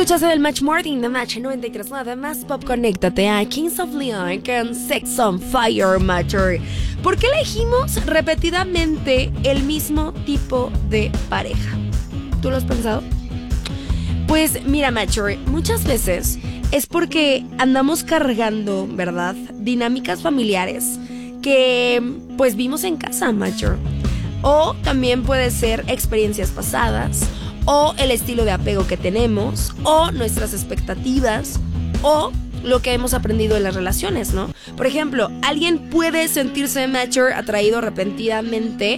Escuchas el Match Morning de Match 93.9 Más Pop. Conéctate a Kings of Leon con Sex on Fire, Matcher. ¿Por qué elegimos repetidamente el mismo tipo de pareja? ¿Tú lo has pensado? Pues mira, Matcher, muchas veces es porque andamos cargando, ¿verdad?, dinámicas familiares que pues vimos en casa, Matcher. O también puede ser experiencias pasadas, o el estilo de apego que tenemos, o nuestras expectativas, o lo que hemos aprendido en las relaciones, ¿no? Por ejemplo, alguien puede sentirse matcher atraído repetidamente,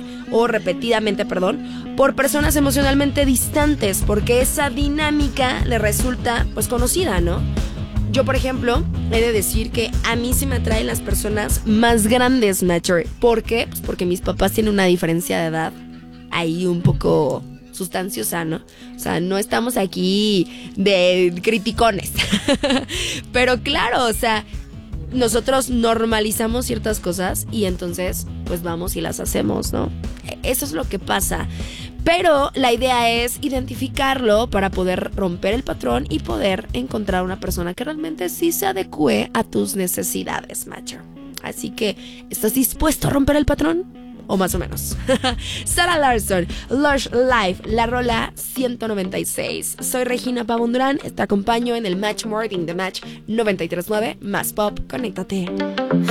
por personas emocionalmente distantes, porque esa dinámica le resulta, pues, conocida, ¿no? Yo, por ejemplo, he de decir que a mí se me atraen las personas más grandes, matcher. ¿Por qué? Pues porque mis papás tienen una diferencia de edad ahí un poco sustanciosa, ¿no? O sea, no estamos aquí de criticones. Pero claro, o sea, nosotros normalizamos ciertas cosas y entonces pues vamos y las hacemos, ¿no? Eso es lo que pasa. Pero la idea es identificarlo para poder romper el patrón y poder encontrar una persona que realmente sí se adecue a tus necesidades, matcher. Así que, ¿estás dispuesto a romper el patrón? O más o menos. Sarah Larsson, Lush Life, la rola 196. Soy Regina Pavón Durán, te acompaño en el Match Morning de Match 93.9 Más Pop. Conéctate.